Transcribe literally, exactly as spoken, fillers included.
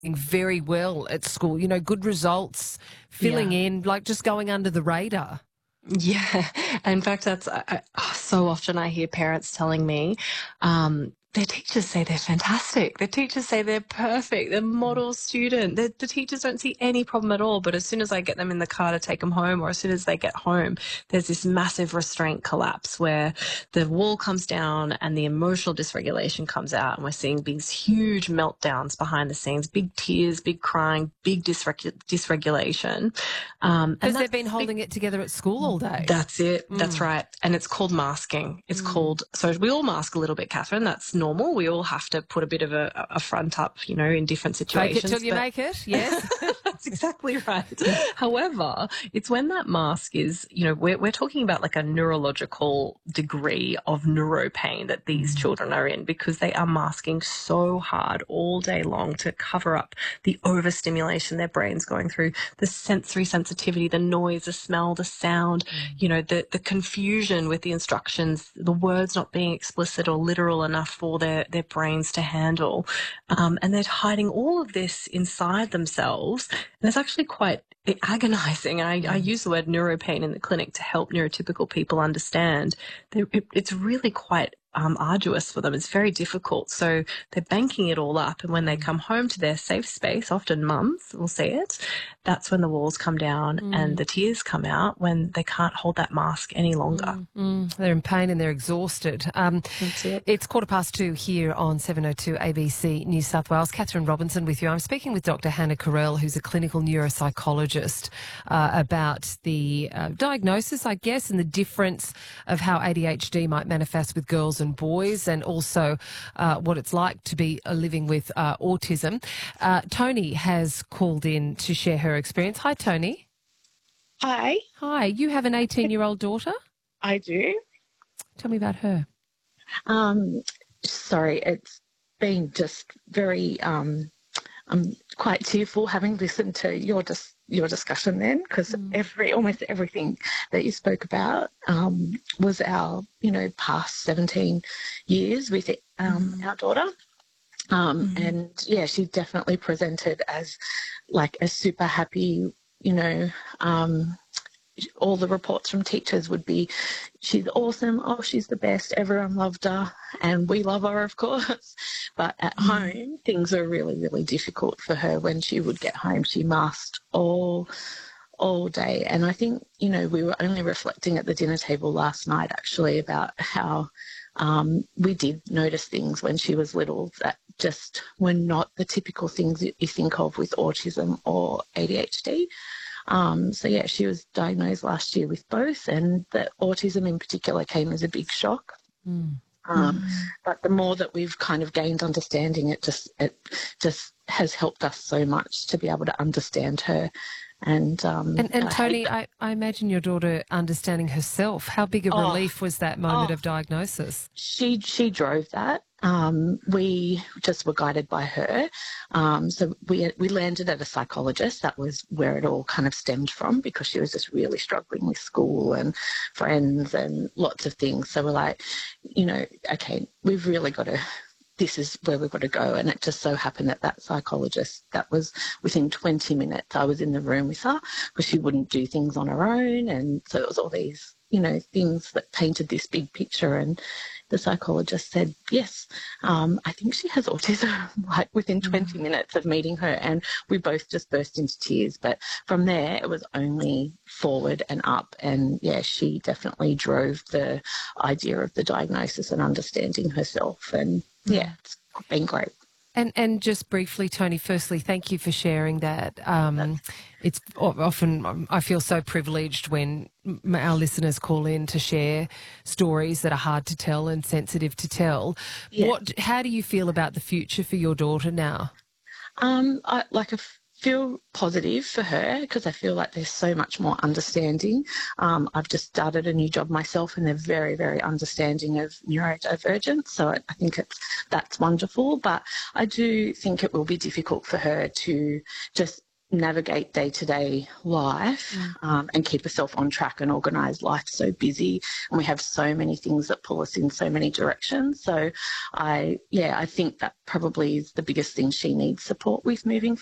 very well at school, you know, good results, filling Yeah. in, like just going under the radar. Yeah. In fact, that's I, I, oh, so often I hear parents telling me, um, their teachers say they're fantastic. Their teachers say they're perfect. They're model student. The, the teachers don't see any problem at all. But as soon as I get them in the car to take them home, or as soon as they get home, there's this massive restraint collapse where the wall comes down and the emotional dysregulation comes out. And we're seeing these huge meltdowns behind the scenes, big tears, big crying, big dysregu- dysregulation. Um, and Because they've that's been holding it together at school all day. that's it. That's Mm. right. And it's called masking. It's Mm. called, so we all mask a little bit, Catherine. That's normal. We all have to put a bit of a, a front up, you know, in different Fake situations. it till you but- make it, yes. That's exactly right. However, it's when that mask is, you know, we're, we're talking about like a neurological degree of neuropain that these children are in, because they are masking so hard all day long to cover up the overstimulation their brain's going through, the sensory sensitivity, the noise, the smell, the sound, you know, the, the confusion with the instructions, the words not being explicit or literal enough for their, their brains to handle. Um, and they're hiding all of this inside themselves. And it's actually quite agonizing. And I, I use the word neuropain in the clinic to help neurotypical people understand that it, it's really quite um, arduous for them. It's very difficult. So they're banking it all up. And when they come home to their safe space, often mums will see it, that's when the walls come down Mm. and the tears come out, when they can't hold that mask any longer. Mm, mm. They're in pain and they're exhausted. Um, That's it. It's quarter past two here on seven oh two A B C New South Wales. Catherine Robinson with you. I'm speaking with Doctor Hannah Carell, who's a clinical neuropsychologist, uh, about the uh, diagnosis, I guess, and the difference of how A D H D might manifest with girls and boys, and also uh, what it's like to be uh, living with uh, autism. Uh, Tony has called in to share her experience. Hi, Tony. Hi, Hi. You have an eighteen-year-old daughter? I do. Tell me about her. Um, sorry, it's been just very. Um, I'm quite tearful having listened to your dis- your discussion then, because Mm. every almost everything that you spoke about um, was our you know past seventeen years with it, um, Mm. our daughter. Um, Mm. And yeah, she definitely presented as like a super happy, you know. Um, all the reports from teachers would be, she's awesome, oh, she's the best, everyone loved her, and we love her, of course. But at Mm. home, things were really, really difficult for her. When she would get home, she masked all all day. And I think, you know, we were only reflecting at the dinner table last night, actually, about how um, we did notice things when she was little that just were not the typical things that you think of with autism or A D H D. Um, so, yeah, she was diagnosed last year with both, and the autism in particular came as a big shock. Mm. Um, but the more that we've kind of gained understanding, it just it just has helped us so much to be able to understand her. And um, And, and I Tony, hate- I, I imagine your daughter understanding herself. How big a Oh, relief was that moment oh. of diagnosis? she she drove that. Um, we just were guided by her. Um, so we we landed at a psychologist. That was where it all kind of stemmed from, because she was just really struggling with school and friends and lots of things. So we're like, you know, okay, we've really got to, this is where we've got to go. And it just so happened that that psychologist, that was within twenty minutes, I was in the room with her, because she wouldn't do things on her own. And so it was all these, you know, things that painted this big picture. And the psychologist said, yes, um, I think she has autism, like within twenty minutes of meeting her. And we both just burst into tears. But from there, it was only forward and up. And yeah, she definitely drove the idea of the diagnosis and understanding herself. And yeah, it's been great. And and just briefly, Tony, firstly, thank you for sharing that. Um, it's o- often, um, I feel so privileged when m- our listeners call in to share stories that are hard to tell and sensitive to tell. Yeah. What? How do you feel about the future for your daughter now? Um, I like I feel positive for her, because I feel like there's so much more understanding. Um, I've just started a new job myself, and they're very, very understanding of neurodivergence. So I, I think it's that's wonderful. But I do think it will be difficult for her to just navigate day-to-day life um, and keep herself on track and organised. Life's so busy and we have so many things that pull us in so many directions. So I, yeah, I think that probably is the biggest thing she needs support with moving